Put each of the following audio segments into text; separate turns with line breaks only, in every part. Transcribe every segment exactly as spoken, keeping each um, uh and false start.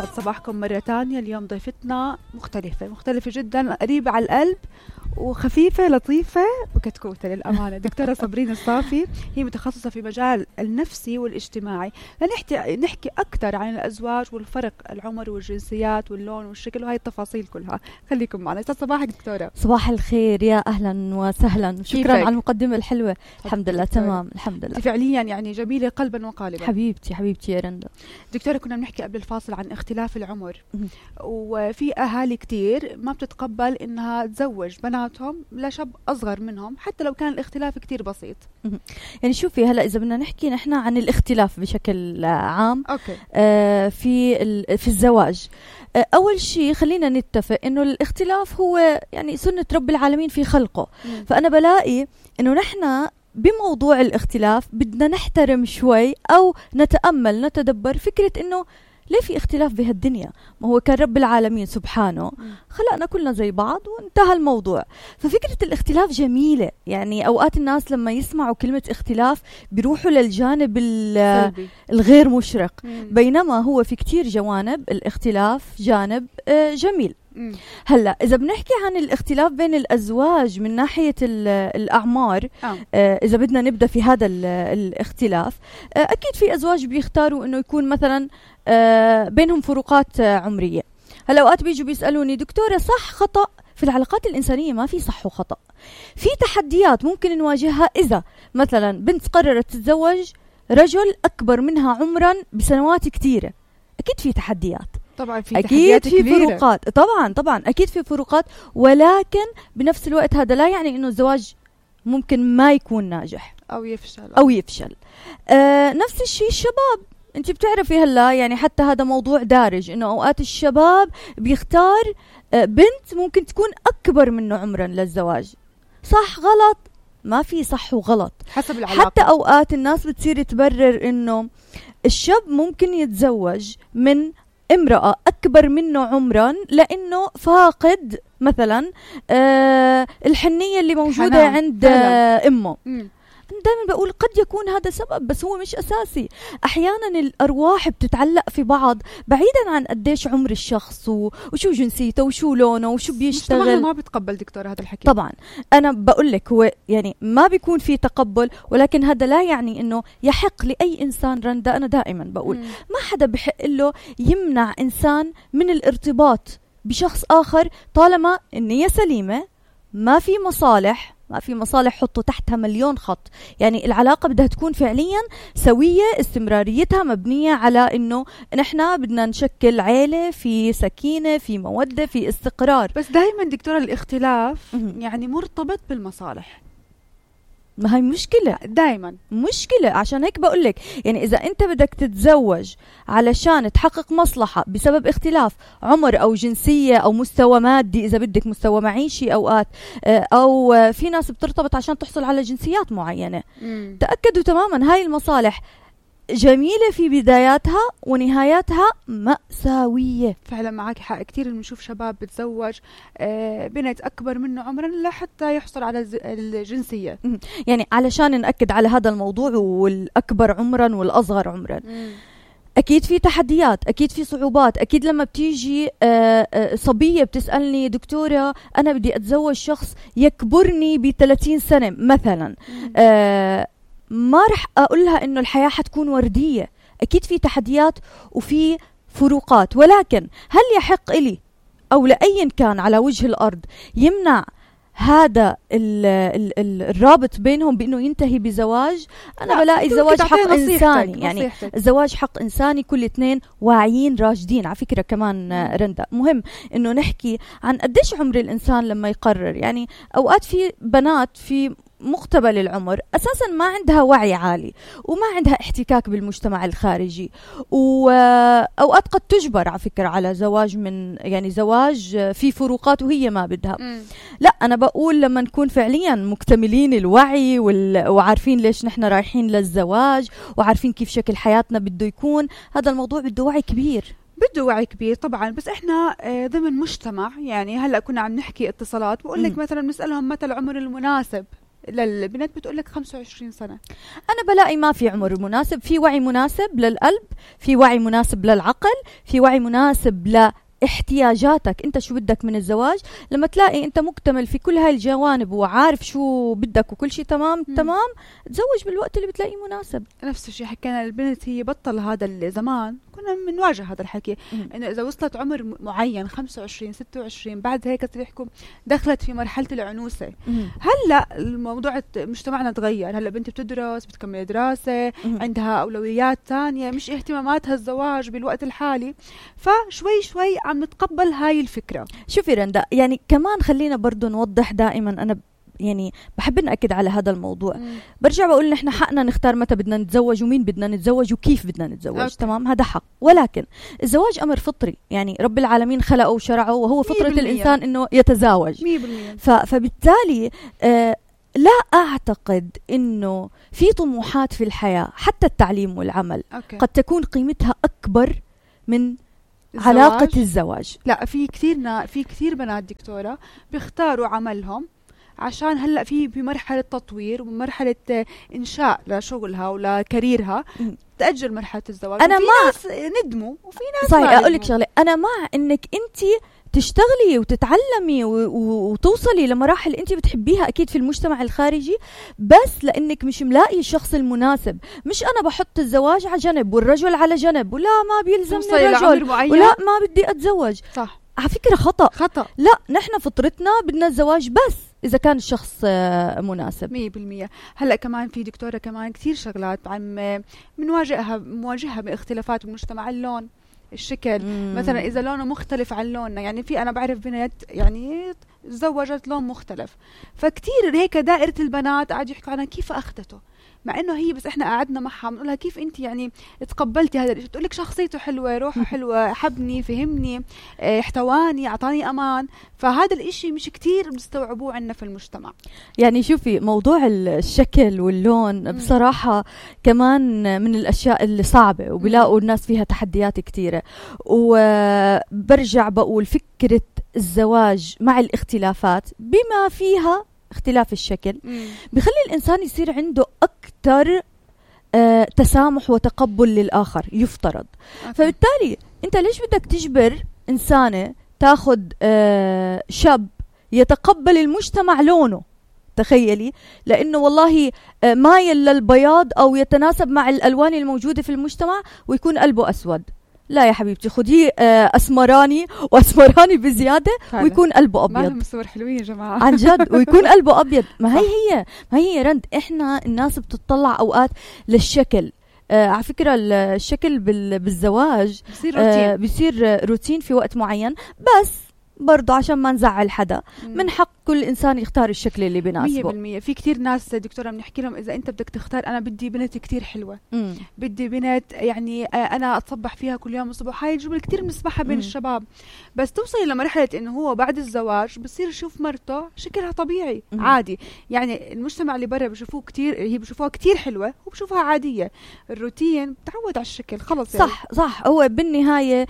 يسعد صباحكم مرة تانية. اليوم ضيفتنا مختلفة مختلفة جدا، قريبة على القلب وخفيفة لطيفة وكتكوتة للأمانة. دكتورة صابرين الصافي، هي متخصصة في مجال النفسي والاجتماعي. لنحكي نحكي أكثر عن الأزواج والفرق، العمر والجنسيات واللون والشكل وهي التفاصيل كلها. خليكم معنا. يسعد صباحك دكتورة.
صباح الخير، يا أهلا وسهلا، شكرا على المقدمة الحلوة. الحمد لله تمام، الحمد لله.
فعليا يعني جميلة قلبا وقالبا.
حبيبتي حبيبتي يا رندا.
دكتورة، كنا بنحكي قبل الفاصل عن اختلاف العمر، وفي أهالي كتير ما بتتقبل إنها تزوج بناتهم لشاب أصغر منهم حتى لو كان الاختلاف كتير بسيط.
يعني شوفي، هلا إذا بدنا نحكي نحن عن الاختلاف بشكل عام
أوكي.
آه في في الزواج، آه أول شيء خلينا نتفق إنه الاختلاف هو يعني سنة رب العالمين في خلقه. مم. فأنا بلاقي إنه نحن بموضوع الاختلاف بدنا نحترم شوي أو نتأمل نتدبر فكرة إنه ليه في اختلاف بهالدنيا؟ ما هو كان رب العالمين سبحانه خلقنا كلنا زي بعض وانتهى الموضوع. ففكرة الاختلاف جميلة. يعني أوقات الناس لما يسمعوا كلمة اختلاف بيروحوا للجانب الغير مشرق، بينما هو في كتير جوانب الاختلاف جانب جميل. هلا إذا بنحكي عن الاختلاف بين الأزواج من ناحية الأعمار، آه. آه إذا بدنا نبدأ في هذا الاختلاف، آه أكيد في أزواج بيختاروا إنه يكون مثلا آه بينهم فروقات آه عمرية. هلا أوقات بيجوا بيسألوني دكتورة، صح خطأ؟ في العلاقات الإنسانية ما في صح وخطأ، في تحديات ممكن نواجهها. إذا مثلا بنت قررت تتزوج رجل أكبر منها عمرا بسنوات كتيرة، أكيد في تحديات.
طبعا في
أكيد في فروقات، طبعا طبعا أكيد في فروقات، ولكن بنفس الوقت هذا لا يعني إنه الزواج ممكن ما يكون ناجح
أو يفشل
أو يفشل. آه نفس الشيء الشباب، أنت بتعرفي هلا يعني حتى هذا موضوع دارج، إنه أوقات الشباب بيختار آه بنت ممكن تكون أكبر منه عمرا للزواج. صح غلط؟ ما في صح وغلط،
حسب العلاقة.
حتى أوقات الناس بتصير تبرر إنه الشاب ممكن يتزوج من امرأة أكبر منه عمرا لأنه فاقد مثلا آه الحنية اللي موجودة حنان. عند آه أمه. مم. دائما بقول قد يكون هذا سبب، بس هو مش أساسي. أحيانا الأرواح بتتعلق في بعض بعيدا عن قديش عمر الشخص وشو جنسيته وشو لونه وشو بيشتغل.
ما بتقبل دكتور هذا الحكي.
طبعا أنا بقول لك هو يعني ما بيكون في تقبل، ولكن هذا لا يعني إنه يحق لأي إنسان. رندا أنا دائما بقول مم. ما حدا بحق له يمنع إنسان من الارتباط بشخص آخر طالما النية سليمة، ما في مصالح. ما في مصالح حطوا تحتها مليون خط. يعني العلاقة بدها تكون فعليا سوية، استمراريتها مبنية على إنه نحنا بدنا نشكل عيلة في سكينة، في مودة، في استقرار.
بس دائما دكتورة الاختلاف يعني مرتبط بالمصالح.
ما هي مشكلة
دائما
مشكلة. عشان هيك بقولك يعني إذا أنت بدك تتزوج علشان تحقق مصلحة بسبب اختلاف عمر أو جنسية أو مستوى مادي، إذا بدك مستوى معيشي أوقات، أو في ناس بترتبط عشان تحصل على جنسيات معينة، م. تأكدوا تماما هاي المصالح جميلة في بداياتها ونهاياتها مأساوية.
فعلا معك حق. كتير بنشوف شباب بتزوج بنت أكبر منه عمرا لحتى يحصل على الجنسية.
يعني علشان نأكد على هذا الموضوع، والأكبر عمرا والأصغر عمرا، م. أكيد في تحديات، أكيد في صعوبات. أكيد لما بتيجي صبية بتسألني دكتورة أنا بدي أتزوج شخص يكبرني بثلاثين سنة مثلا، آه ما رح أقول لها إنه الحياة حتكون وردية. أكيد في تحديات وفي فروقات، ولكن هل يحق إلي أو لأي كان على وجه الأرض يمنع هذا ال ال ال الرابط بينهم بأنه ينتهي بزواج؟ أنا بلاقي الزواج حق إنساني. يعني الزواج حق إنساني، كل اثنين واعيين راشدين. على فكرة كمان رندا مهم إنه نحكي عن قديش عمر الإنسان لما يقرر. يعني أوقات في بنات في مقتبل العمر أساسا ما عندها وعي عالي وما عندها احتكاك بالمجتمع الخارجي، وأوقات قد تجبر على فكرة على زواج من يعني زواج في فروقات وهي ما بدها. م. لا أنا بقول لما نكون فعليا مكتملين الوعي وال... وعارفين ليش نحن رايحين للزواج وعارفين كيف شكل حياتنا بده يكون، هذا الموضوع بده وعي كبير.
بده وعي كبير طبعا. بس احنا ضمن مجتمع، يعني هلأ كنا عم نحكي اتصالات بقول لك مثلا نسألهم متى العمر المناسب للبنت بتقول لك خمسة وعشرين سنة.
أنا بلاقي ما في عمر مناسب، في وعي مناسب للقلب، في وعي مناسب للعقل، في وعي مناسب ل احتياجاتك انت، شو بدك من الزواج. لما تلاقي انت مكتمل في كل هاي الجوانب وعارف شو بدك وكل شيء تمام م. تمام، تزوج بالوقت اللي بتلاقيه مناسب.
نفس الشيء حكينا البنت هي بطل هذا الزمان، كنا بنواجه هذا الحكي م. انه اذا وصلت عمر معين خمسة وعشرين ستة وعشرين بعد هيك يحكوا دخلت في مرحلة العنوسة. م. هلا الموضوع مجتمعنا تغير، هلا بنت بتدرس بتكمل دراسة م. عندها اولويات تانية، مش اهتماماتها الزواج بالوقت الحالي، فشوي شوي عم نتقبل هاي الفكرة.
شوفي رندا، يعني كمان خلينا برضو نوضح دائما، أنا يعني بحب نأكد على هذا الموضوع. مم. برجع بقول نحن حقنا نختار متى بدنا نتزوج ومين بدنا نتزوج وكيف بدنا نتزوج. أوكي. تمام، هذا حق، ولكن الزواج أمر فطري، يعني رب العالمين خلقه وشرعه، وهو فطرة الإنسان إنه يتزاوج. ف... فبالتالي آه لا أعتقد إنه في طموحات في الحياة حتى التعليم والعمل أوكي. قد تكون قيمتها أكبر من الزواج. علاقة الزواج.
لا، في كثير نا... في كثير بنات دكتورة بيختاروا عملهم عشان هلا في بمرحلة تطوير ومرحلة إنشاء لشغلها ولا كاريرها تأجل مرحلة الزواج.
أنا ما
ناس ندموا وفي ناس
صحيح. أقول لك شغلة، أنا مع إنك أنتي تشتغلي وتتعلمي وتوصلي لمراحل انت بتحبيها اكيد في المجتمع الخارجي، بس لانك مش ملاقي الشخص المناسب. مش انا بحط الزواج على جنب والرجل على جنب، ولا ما بيلزمني الرجل، ولا ما بدي اتزوج.
صح،
على فكرة خطأ
خطأ.
لا، نحن فطرتنا بدنا الزواج بس إذا كان الشخص مناسب.
مية بالمية. هلأ كمان في دكتورة كمان كثير شغلات عم منواجهها مواجهها باختلافات المجتمع، اللون، الشكل. مم. مثلا إذا لونه مختلف عن لوننا، يعني في أنا بعرف بنت يعني تزوجت لون مختلف، فكتير هيك دائرة البنات قاعد يحكوا عنها كيف أخذته، مع إنه هي بس إحنا قعدنا معها بنقولها كيف أنت يعني تقبلتي هذا الشيء، تقولك شخصيته حلوة، روحه حلوة، حبني، فهمني، احتواني، أعطاني أمان. فهذا الإشي مش كتير بيستوعبوه عنا في المجتمع.
يعني شوفي موضوع الشكل واللون م. بصراحة كمان من الأشياء اللي صعبة وبلاقوا الناس فيها تحديات كتيرة، وبرجع بقول فكرة الزواج مع الاختلافات بما فيها اختلاف الشكل مم. بيخلي الإنسان يصير عنده أكتر آه تسامح وتقبل للآخر يفترض. أوكي. فبالتالي أنت ليش بدك تجبر إنسانة تاخد آه شاب يتقبل المجتمع لونه؟ تخيلي، لأنه والله آه مايل للبياض أو يتناسب مع الألوان الموجودة في المجتمع ويكون قلبه أسود. لا يا حبيبتي، خديه أسمراني وأسمراني بزيادة ويكون قلبه أبيض.
ما لهم صور حلوين يا جماعة
عن جد، ويكون قلبه أبيض. ما هي هي ما هي رند، إحنا الناس بتطلع أوقات للشكل. آه على فكرة الشكل بالزواج
بيصير روتين.
آه بيصير روتين في وقت معين، بس برضو عشان ما نزعل حدا مم. من حق كل إنسان يختار الشكل اللي بيناسبه.
مية بالمية. في كتير ناس دكتورة بنحكي لهم إذا أنت بدك تختار، أنا بدي بنت كتير حلوة، مم. بدي بنت يعني أنا أتصبح فيها كل يوم الصبح. هاي الجمل كتير بنسمعها بين مم. الشباب، بس توصل لمرحلة إنه هو بعد الزواج بصير يشوف مرته شكلها طبيعي مم. عادي. يعني المجتمع اللي برا بشوفوه كتير، هي بشوفوها كتير حلوة وبشوفها عادية. الروتين بتعود على الشكل خلص.
صح يعني. صح. هو بالنهاية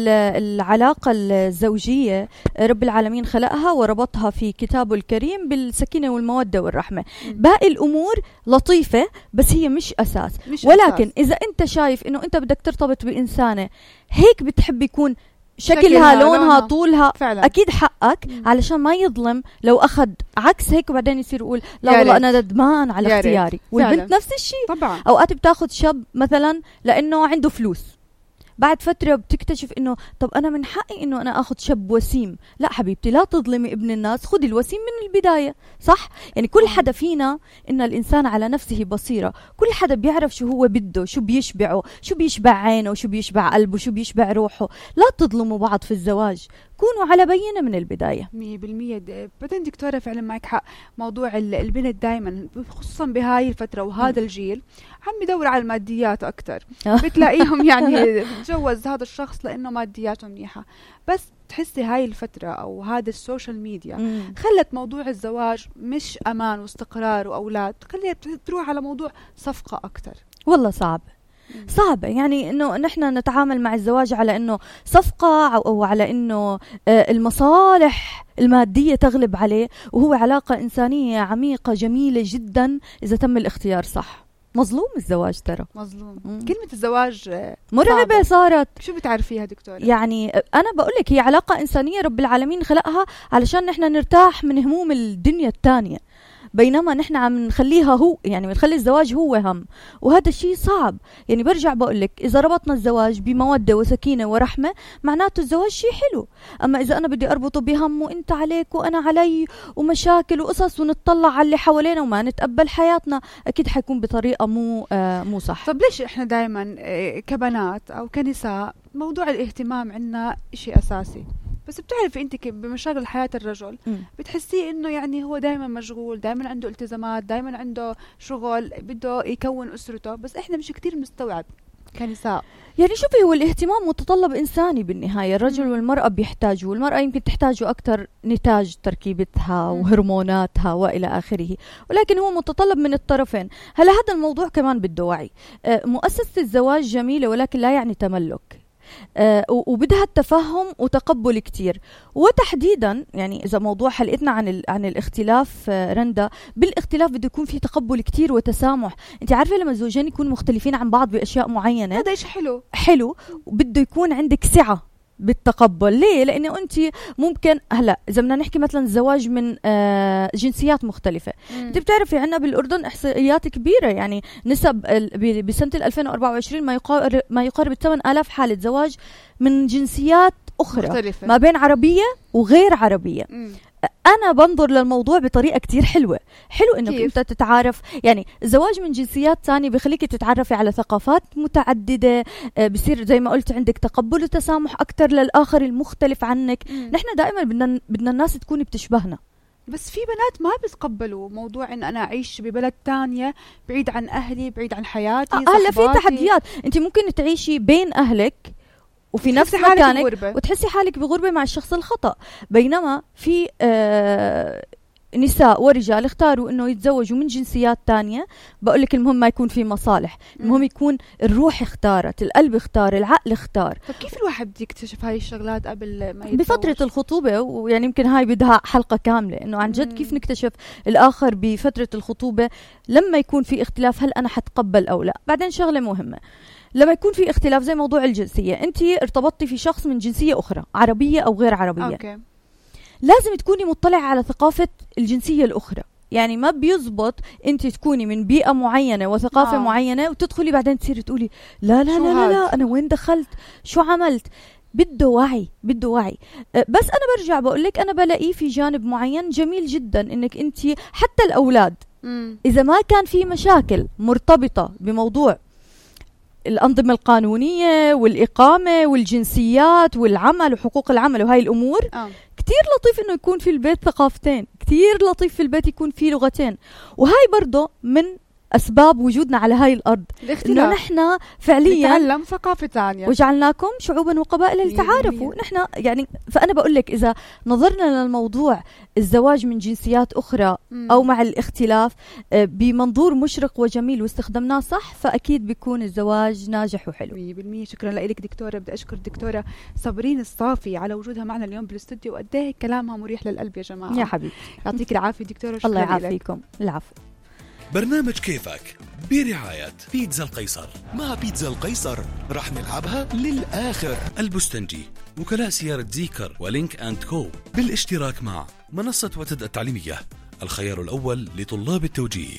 العلاقة الزوجية رب العالمين خلقها وربطها في كتابه الكريم بالسكينة والمودة والرحمة. م. باقي الأمور لطيفة بس هي مش أساس. مش ولكن أساس. إذا أنت شايف إنه أنت بدك ترتبط بإنسانة هيك بتحب يكون شكلها, شكلها لونها, لونها طولها فعلا. أكيد حقك م. علشان ما يظلم لو أخذ عكس هيك وبعدين يصير يقول لا والله أنا ندمان على اختياري. والبنت نفس الشيء طبعا. أوقات بتاخد شاب مثلا لأنه عنده فلوس، بعد فترة بتكتشف إنه طب أنا من حقي إنه أنا أخذ شاب وسيم. لا حبيبتي، لا تظلمي ابن الناس، خذي الوسيم من البداية. صح؟ يعني كل حدا فينا إن الإنسان على نفسه بصيرة، كل حدا بيعرف شو هو بده، شو بيشبعه، شو بيشبع عينه، شو بيشبع قلبه، شو بيشبع روحه. لا تظلموا بعض في الزواج، كونوا على بينة من البداية.
مية بالمية. بعدين دكتورة فعلا معك حق. موضوع البنت دايما خصوصا بهاي الفترة وهذا الجيل عم يدور على الماديات أكتر. بتلاقيهم يعني تجوز هذا الشخص لأنه مادياته منيحة، بس تحسي هاي الفترة أو هذا السوشيال ميديا مم. خلت موضوع الزواج مش أمان واستقرار وأولاد، خليها تروح على موضوع صفقة أكتر.
والله صعب صعبة. يعني إنه نحن نتعامل مع الزواج على إنه صفقة أو على إنه المصالح المادية تغلب عليه، وهو علاقة إنسانية عميقة جميلة جدا إذا تم الاختيار صح. مظلوم الزواج ترى،
مظلوم. مم. كلمة الزواج
مرعبة صارت.
شو بتعرفيها دكتورة؟
يعني أنا بقولك هي علاقة إنسانية رب العالمين خلقها علشان نحن نرتاح من هموم الدنيا التانية، بينما نحن عم نخليها هو يعني بنخلي الزواج هو هم، وهذا الشيء صعب. يعني برجع بقولك إذا ربطنا الزواج بمودة وسكينة ورحمة معناته الزواج شيء حلو. أما إذا أنا بدي أربطه بهم وإنت عليك وأنا علي ومشاكل وقصص ونتطلع على اللي حوالينا وما نتقبل حياتنا، أكيد حيكون بطريقة مو آه مو صح.
طب ليش إحنا دايما كبنات أو كنساء موضوع الاهتمام عندنا شيء أساسي، بس بتعرفي انت كيف بمشاغل حياة الرجل م. بتحسيه انه يعني هو دائما مشغول، دائما عنده التزامات، دائما عنده شغل، بده يكون اسرته، بس احنا مش كتير مستوعب كنساء.
يعني شوفي هو الاهتمام متطلب انساني بالنهاية، الرجل م. والمرأة بيحتاجوا، والمرأة يمكن تحتاجوا اكثر نتاج تركيبتها م. وهرموناتها والى اخره، ولكن هو متطلب من الطرفين. هلا هذا الموضوع كمان بده وعي. مؤسسة الزواج جميلة ولكن لا يعني تملك، آه وبدها التفهم وتقبل كتير. وتحديدا يعني إذا موضوع حلقتنا عن عن الاختلاف آه رندا، بالاختلاف بده يكون في تقبل كتير وتسامح. انت عارفة لما زوجين يكونوا مختلفين عن بعض بأشياء معينة
هذا إيش حلو
حلو، وبده يكون عندك سعة بالتقبل. ليه؟ لأنه أنت ممكن هلا إذا بدنا نحكي مثلا زواج من آه جنسيات مختلفة، أنت بتعرفي عندنا بالأردن إحصائيات كبيرة، يعني نسب بسنة ألفين وأربعة وعشرين ما يقارب ما يقارب ثمانية آلاف حالة زواج من جنسيات أخرى مختلفة، ما بين عربية وغير عربية. مم. أنا بنظر للموضوع بطريقة كتير حلوة. حلو إنك أنت تتعارف، يعني الزواج من جنسيات تانية بخليك تتعرفي على ثقافات متعددة، بصير زي ما قلت عندك تقبل وتسامح أكتر للآخر المختلف عنك. مم. نحن دائما بدنا بدنا الناس تكون بتشبهنا،
بس في بنات ما بيتقبلوا موضوع إن أنا أعيش ببلد تانية بعيد عن أهلي، بعيد عن حياتي.
هلا في تحديات، أنت ممكن تعيشي بين أهلك وفي نفس مكانك وتحسي حالك بغربة مع الشخص الخطأ، بينما في آه نساء ورجال اختاروا انه يتزوجوا من جنسيات تانية. بقولك المهم ما يكون في مصالح، المهم يكون الروح اختارت، القلب اختار، العقل اختار.
طب كيف الواحد بده يكتشف هاي الشغلات قبل ما يتزوج؟
بفترة الخطوبة، ويعني يمكن هاي بدها حلقة كاملة انه عن جد كيف نكتشف الاخر بفترة الخطوبة لما يكون في اختلاف، هل انا حتقبل او لا. بعدين شغلة مهمة، لما يكون في اختلاف زي موضوع الجنسية، انت ارتبطتي في شخص من جنسية اخرى عربية او غير عربية، أوكي. لازم تكوني مطلعة على ثقافة الجنسية الاخرى. يعني ما بيزبط انت تكوني من بيئة معينة وثقافة آه. معينة وتدخلي بعدين تصيري تقولي لا لا لا لا, لا انا وين دخلت، شو عملت. بده وعي، بده وعي. بس انا برجع بقولك انا بلاقيه في جانب معين جميل جدا، انك انت حتى الاولاد م. اذا ما كان في مشاكل مرتبطة بموضوع الأنظمة القانونية والإقامة والجنسيات والعمل وحقوق العمل وهاي الأمور، آه. كتير لطيف إنه يكون في البيت ثقافتين، كتير لطيف في البيت يكون في لغتين. وهاي برضو من أسباب وجودنا على هاي الأرض، إنه نحن فعليا
نتعلم ثقافة ثانية،
وجعلناكم شعوبا وقبائل لتعارفوا. نحن يعني فأنا بقول لك إذا نظرنا للموضوع الزواج من جنسيات أخرى مم. أو مع الاختلاف بمنظور مشرق وجميل واستخدمناه صح، فأكيد بيكون الزواج ناجح وحلو.
مية بالمية. شكرا لك دكتورة. بدي أشكر الدكتورة صابرين الصافي على وجودها معنا اليوم بالاستوديو، وقد ايه كلامها مريح للقلب يا جماعة.
يا حبيبي
يعطيك العافية دكتورة.
الله يعافيكم. العفو.
برنامج كيفك برعاية بيتزا القيصر. مع بيتزا القيصر رح نلعبها للآخر. البستنجي، وكلاء سيارة زيكر ولينك أند كو، بالاشتراك مع منصة وتد التعليمية، الخيار الأول لطلاب التوجيه.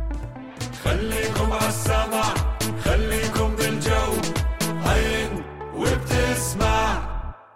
خليكم عالسمع، خليكم بالجو، عين وبتسمع.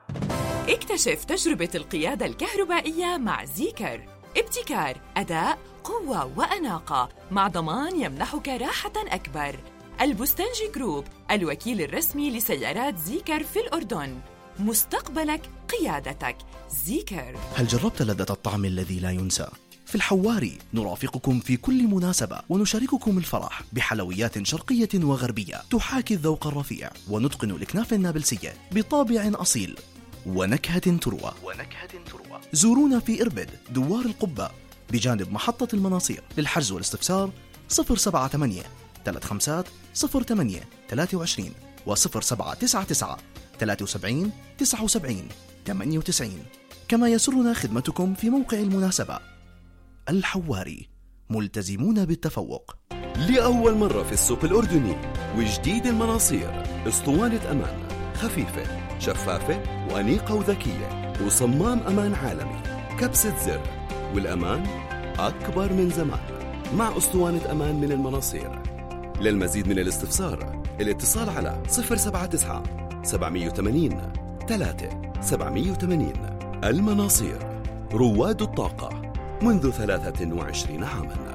اكتشف تجربة القيادة الكهربائية مع زيكر. ابتكار، أداء، قوة وأناقة، مع ضمان يمنحك راحة أكبر. البستنجي جروب، الوكيل الرسمي لسيارات زيكر في الأردن. مستقبلك قيادتك. زيكر.
هل جربت لذة الطعم الذي لا ينسى؟ في الحواري نرافقكم في كل مناسبة ونشارككم الفرح بحلويات شرقية وغربية تحاكي الذوق الرفيع، ونتقن الكنافة النابلسية بطابع أصيل ونكهة تروى. ونكهة تروى. زورونا في إربد دوار القبة بجانب محطة المناصير. للحجز والاستفسار صفر سبعة ثمانية ثلاث خمسات صفر ثمانية ثلاثة وعشرين وصفر سبعة تسعة تسعة ثلاثة وسبعين تسعة وسبعين ثمانية وتسعين. كما يسرنا خدمتكم في موقع المناسبة. الحواري، ملتزمون بالتفوق.
لأول مرة في السوق الأردني وجديد المناصير، اسطوانة أمان خفيفة شفافة وأنيقة وذكية وصمام أمان عالمي، كبسة زر، والأمان أكبر من زمان مع اسطوانة أمان من المناصير. للمزيد من الاستفسار الاتصال على صفر سبعة تسعة سبعمية وثمانين ثلاثة سبعمية وثمانين. المناصير، رواد الطاقة منذ ثلاثة وعشرين عاما.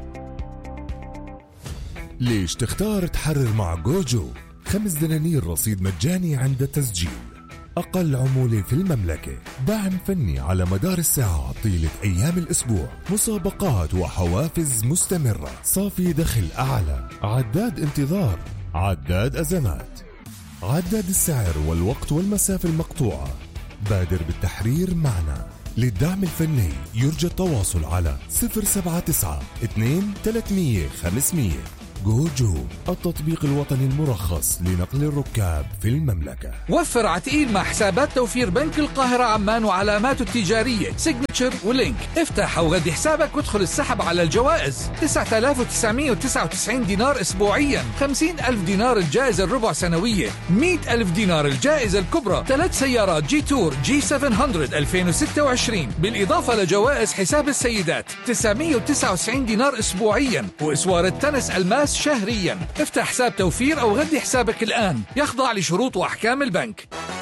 ليش تختار تحرر مع جوجو؟ خمس دنانير رصيد مجاني عند التسجيل، أقل عمولة في المملكة، دعم فني على مدار الساعة طيلة أيام الأسبوع، مسابقات وحوافز مستمرة، صافي دخل أعلى، عداد انتظار، عداد أزمات، عداد السعر والوقت والمسافة المقطوعة. بادر بالتحرير معنا. للدعم الفني يرجى التواصل على صفر سبعة تسعة اثنين ثلاثمية خمسمية. جوجو، التطبيق الوطني المرخص لنقل الركاب في المملكة.
وفر عتقيل مع حسابات توفير بنك القاهرة عمان وعلاماته التجارية سيجنتشر ولينك. افتح أو غدي حسابك وادخل السحب على الجوائز. تسعة آلاف وتسعمية وتسعة وتسعين دينار أسبوعيا، خمسين ألف دينار الجائزة الربع سنوية، مئة ألف دينار الجائزة الكبرى، ثلاث سيارات جي تور جي سبعمية ألفين وستة وعشرين، بالإضافة لجوائز حساب السيدات تسعمية وتسعة وتسعين دينار أسبوعيا، وإسوار التنس الماس شهريا. افتح حساب توفير أو غدي حسابك الآن، يخضع لشروط وأحكام البنك.